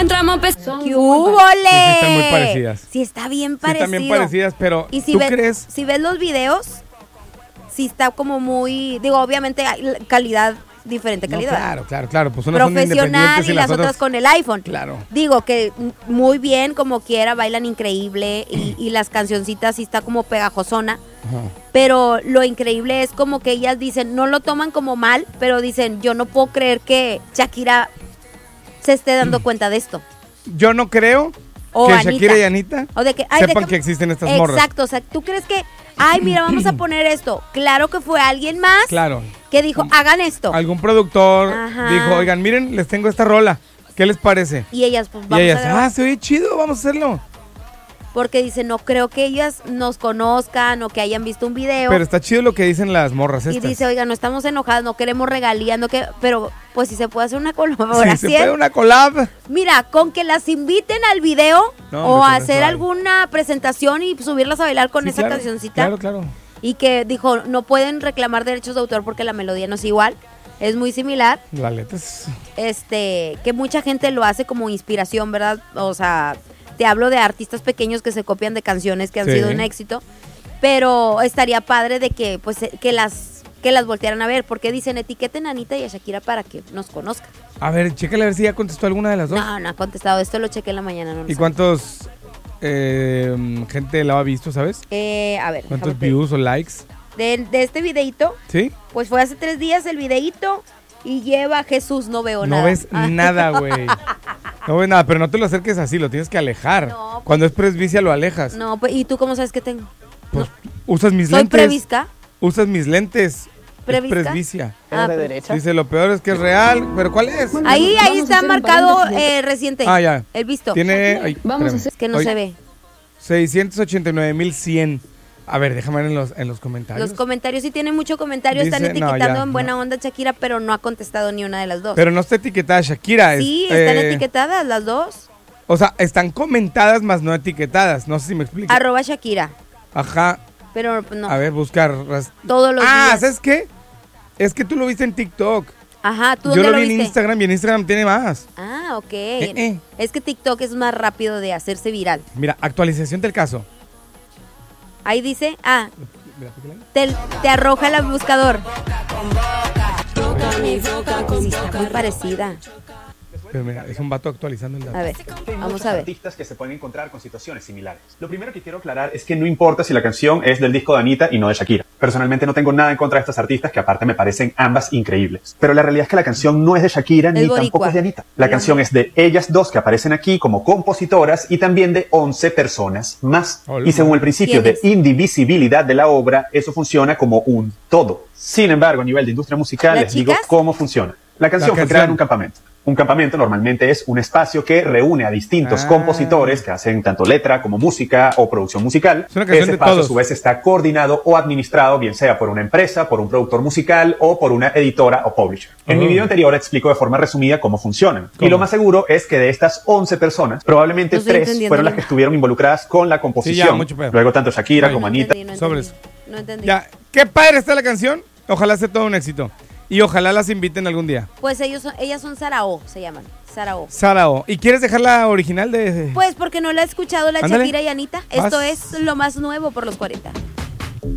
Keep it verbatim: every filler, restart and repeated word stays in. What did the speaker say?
tramo pesado. ¡Qué húbole! Sí, sí están muy parecidas. Sí, está bien Sí, parecido. están bien parecidas, pero Y si ¿tú ves, crees? si ves los videos, sí está como muy, digo, obviamente hay calidad, diferente No, calidad. claro, claro, claro. Pues unas son Profesional independientes y las otras con el iPhone. Claro. Digo que muy bien, como quiera, bailan increíble y, y las cancioncitas sí está como pegajosona. Ajá. Pero lo increíble es como que ellas dicen, no lo toman como mal, pero dicen, yo no puedo creer que Shakira se esté dando cuenta de esto. Yo no creo O que Anita. Shakira y Anita O de que, ay, sepan déjame- que existen estas morras. Exacto, o sea, ¿tú crees que, ay, mira, vamos a poner esto? Claro que fue alguien más Claro. que dijo, hagan esto. Algún productor Ajá. dijo, oigan, miren, les tengo esta rola. ¿Qué les parece? Y ellas, pues Y vamos ellas, a grabar. ah, se oye chido, vamos a hacerlo. Porque dicen, no creo que ellas nos conozcan o que hayan visto un video. Pero está chido lo que dicen las morras Y estas. dice, oiga, no estamos enojadas, no queremos regalías, no que, pero pues si se puede hacer una Sí, colaboración. se puede una collab. Mira, con que las inviten al video No, o hombre, a con hacer eso hay. alguna presentación y subirlas a bailar con Sí, esa claro, cancioncita. Claro, claro. Y que dijo, no pueden reclamar derechos de autor porque la melodía no es igual, es muy similar. La letra es... Este, que mucha gente lo hace como inspiración, ¿verdad? O sea, te hablo de artistas pequeños que se copian de canciones que han Sí. sido un éxito, pero estaría padre de que pues eh, que las que las voltearan a ver, porque dicen etiqueten a Anita y a Shakira para que nos conozcan. A ver, chécale a ver si ya contestó alguna de las dos. No, no ha contestado, esto lo chequé en la mañana. No lo ¿Y sé. cuántos eh, gente la ha visto, sabes? Eh, a ver, ¿Cuántos déjame te- views o likes? de, de este videíto, ¿Sí? pues fue hace tres días el videíto y lleva Jesús, no veo No nada. ves Ah. nada, güey. No ves nada, pero no te lo acerques así, lo tienes que alejar. No. Cuando es presbicia lo alejas. No, pues, ¿y tú cómo sabes que tengo? Pues usas mis ¿Soy lentes. previsca? Usas mis lentes. ¿Previsca? Es presbicia. Ah, de pues, derecha. Dice, lo peor es que es real. ¿Pero cuál es? Ahí, ahí Vamos a está hacer un marcado paréntesis. eh, reciente. Ah, ya. El visto. Tiene... ay, Vamos a espérame. hacer- Es que no Oye, se ve. seiscientos ochenta y nueve mil cien. A ver, déjame ver en los, en los comentarios. Los comentarios, sí tiene mucho comentario, están Dice- no, etiquetando ya, en buena no. onda Shakira, pero no ha contestado ni una de las dos. Pero no está etiquetada Shakira. es, sí, están eh, etiquetadas las dos. O sea, están comentadas, más no etiquetadas. No sé si me explico. Arroba Shakira. Ajá. Pero pues, no, A ver, buscar. ras- todos los ah, días. ¿sabes qué? Es que tú lo viste en TikTok. Ajá, ¿tú Yo dónde lo lo vi en viste? Instagram y en Instagram tiene más. Ah, ok. eh. Es que TikTok es más rápido de hacerse viral. Mira, actualización del caso. Ahí dice, ah, Mira, pícale. te, te arroja el buscador. Sí, está muy parecida. Pero mira, es un vato actualizando el dato. A ver, Hay vamos muchos a ver. artistas que se pueden encontrar con situaciones similares. Lo primero que quiero aclarar es que no importa si la canción es del disco de Anita y no de Shakira. Personalmente no tengo nada en contra de estas artistas que aparte me parecen ambas increíbles. Pero la realidad es que la canción no es de Shakira ni boricua. tampoco es de Anita. La canción es de ellas dos que aparecen aquí como compositoras y también de once personas más. Hola. Y según el principio de ¿Quiénes? indivisibilidad de la obra, eso funciona como un todo. Sin embargo, a nivel de industria musical, ¿Las les digo chicas? cómo funciona. La canción La fue canción. creada en un campamento. Un campamento normalmente es un espacio que reúne a distintos Ah. compositores que hacen tanto letra como música o producción musical. Es una canción Ese de espacio todos. a su vez está coordinado o administrado bien sea por una empresa, por un productor musical o por una editora o publisher. En Oh. mi video anterior explico de forma resumida cómo funcionan. ¿Cómo? Y lo más seguro es que de estas once personas, probablemente No estoy tres entendiendo fueron las nada. que estuvieron involucradas con la composición. Sí, ya, mucho pedo. Luego tanto Shakira Ay. como No Anita. entendí, no Sobres. entendí. No entendí. Ya, qué padre está la canción. Ojalá sea todo un éxito. Y ojalá las inviten algún día. Pues ellos son, ellas son Sarao, se llaman. Sarao. Sarao. ¿Y quieres dejar la original de...? Pues porque no la he escuchado la Ándale. Shakira y Anita. Vas. Esto es lo más nuevo por los cuarenta.